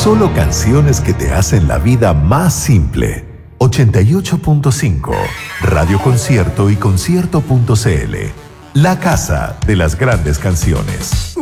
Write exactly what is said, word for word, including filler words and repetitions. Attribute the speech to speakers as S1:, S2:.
S1: Solo canciones que te hacen la vida más simple. ochenta y ocho punto cinco, Radio Concierto y concierto punto c l. La casa de las grandes canciones.